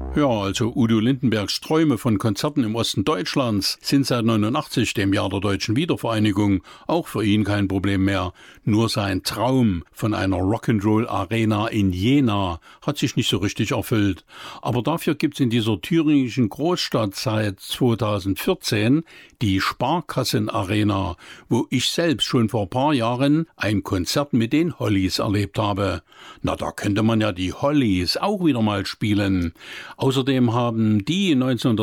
Ja, also Udo Lindenbergs Träume von Konzerten im Osten Deutschlands sind seit 89, dem Jahr der deutschen Wiedervereinigung, auch für ihn kein Problem mehr. Nur sein Traum von einer Rock'n'Roll-Arena in Jena hat sich nicht so richtig erfüllt. Aber dafür gibt's in dieser thüringischen Großstadt seit 2014 die Sparkassen-Arena, wo ich selbst schon vor ein paar Jahren ein Konzert mit den Hollies erlebt habe. Na, da könnte man ja die Hollies auch wieder mal spielen. Außerdem haben die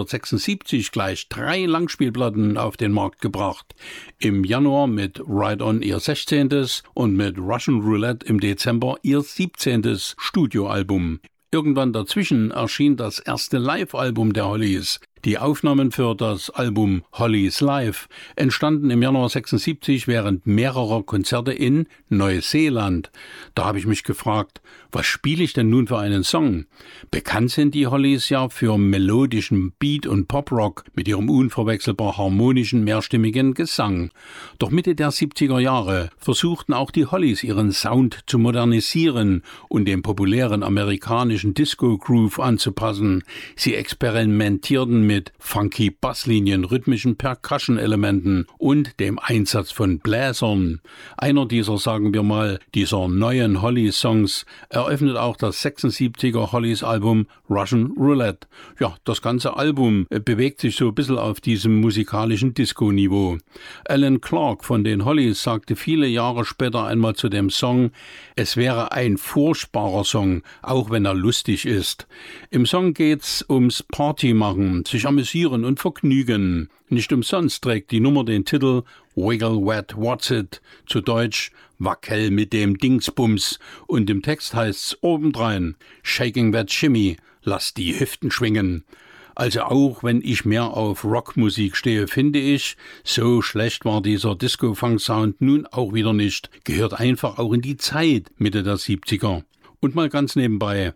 1976 gleich 3 Langspielplatten auf den Markt gebracht. Im Januar mit Ride On ihr 16. und mit Russian Roulette im Dezember ihr 17. Studioalbum. Irgendwann dazwischen erschien das erste Live-Album der Hollies. Die Aufnahmen für das Album Hollies Live entstanden im Januar 76 während mehrerer Konzerte in Neuseeland. Da habe ich mich gefragt, was spiele ich denn nun für einen Song? Bekannt sind die Hollies ja für melodischen Beat- und Poprock mit ihrem unverwechselbar harmonischen, mehrstimmigen Gesang. Doch Mitte der 70er Jahre versuchten auch die Hollies ihren Sound zu modernisieren und dem populären amerikanischen Disco-Groove anzupassen. Sie experimentierten mit funky Basslinien, rhythmischen Percussion-Elementen und dem Einsatz von Bläsern. Einer dieser, sagen wir mal, dieser neuen Hollies-Songs eröffnet auch das 76er Hollies-Album Russian Roulette. Ja, das ganze Album bewegt sich so ein bisschen auf diesem musikalischen Disco-Niveau. Alan Clark von den Hollies sagte viele Jahre später einmal zu dem Song, es wäre ein furchtbarer Song, auch wenn er lustig ist. Im Song geht's ums Partymachen, sich amüsieren und vergnügen. Nicht umsonst trägt die Nummer den Titel Wiggle Wet What's It, zu Deutsch Wackel mit dem Dingsbums, und im Text heißt's obendrein Shaking That Shimmy, lass die Hüften schwingen. Also auch wenn ich mehr auf Rockmusik stehe, finde ich, so schlecht war dieser Disco-Funk-Sound nun auch wieder nicht. Gehört einfach auch in die Zeit Mitte der 70er. Und mal ganz nebenbei,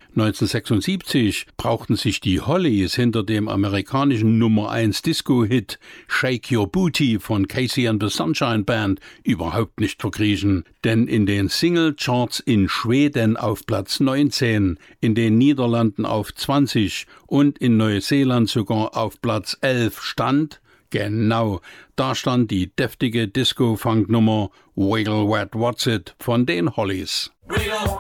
1976 brauchten sich die Hollies hinter dem amerikanischen Nummer 1 Disco-Hit Shake Your Booty von Casey and the Sunshine Band überhaupt nicht verkriechen. Denn in den Single-Charts in Schweden auf Platz 19, in den Niederlanden auf 20 und in Neuseeland sogar auf Platz 11 stand, genau, da stand die deftige Disco-Funk-Nummer Wiggle Wet What's It von den Hollies. Wiggle.